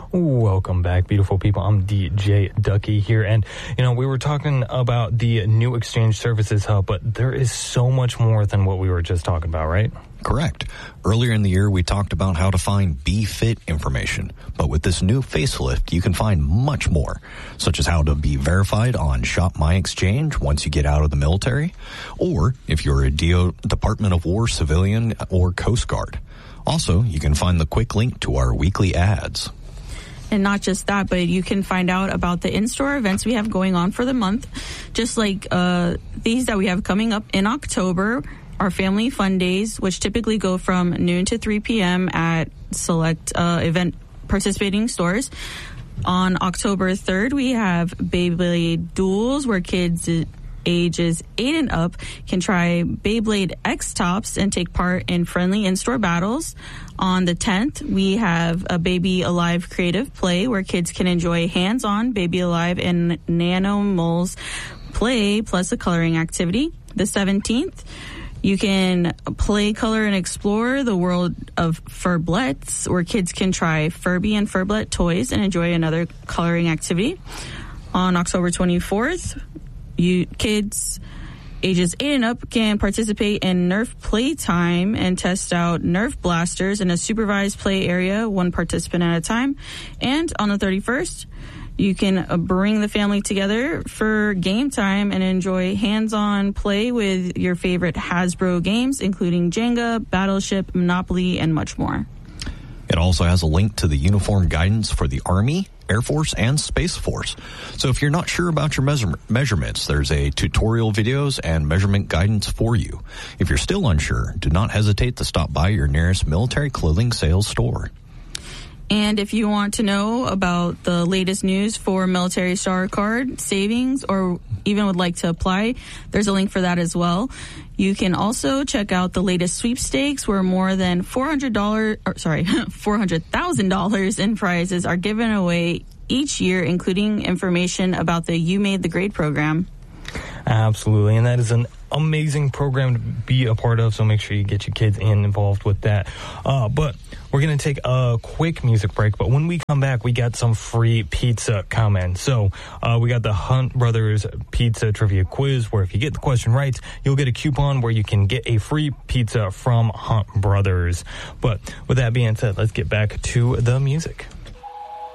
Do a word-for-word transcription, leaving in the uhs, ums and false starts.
Welcome back, beautiful people. I'm D J Ducky here, and you know we were talking about the new Exchange Services Hub, but there is so much more than what we were just talking about, right? Correct. Earlier in the year, we talked about how to find B-Fit information, but with this new facelift, you can find much more, such as how to be verified on Shop My Exchange once you get out of the military, or if you're a D O Department of War civilian or Coast Guard. Also, you can find the quick link to our weekly ads. And not just that, but you can find out about the in-store events we have going on for the month, just like uh, these that we have coming up in October, our Family Fun Days, which typically go from noon to three p.m. at select uh, event participating stores. On October third, we have Beyblade Duels, where kids ages eight and up can try Beyblade X-Tops and take part in friendly in-store battles. On the tenth, we have a Baby Alive creative play where kids can enjoy hands-on Baby Alive and Nano-Moles play plus a coloring activity. The seventeenth, you can play, color, and explore the world of Furblets, where kids can try Furby and Furblet toys and enjoy another coloring activity. On October twenty-fourth, you kids ages eight and up can participate in Nerf Playtime and test out Nerf blasters in a supervised play area, one participant at a time. And on the thirty-first, you can bring the family together for game time and enjoy hands-on play with your favorite Hasbro games, including Jenga, Battleship, Monopoly, and much more. It also has a link to the uniform guidance for the Army, Air Force, and Space Force. So if you're not sure about your measure- measurements, there's a tutorial videos and measurement guidance for you. If you're still unsure, do not hesitate to stop by your nearest military clothing sales store. And if you want to know about the latest news for Military Star Card savings or even would like to apply, there's a link for that as well. You can also check out the latest sweepstakes where more than four hundred dollars, or sorry, four hundred thousand dollars in prizes are given away each year, including information about the You Made the Grade program. Absolutely, and that is an amazing program to be a part of, so make sure you get your kids in involved with that. Uh, but we're going to take a quick music break, but when we come back, we got some free pizza coming. So uh, we got the Hunt Brothers Pizza Trivia Quiz, where if you get the question right, you'll get a coupon where you can get a free pizza from Hunt Brothers. But with that being said, let's get back to the music.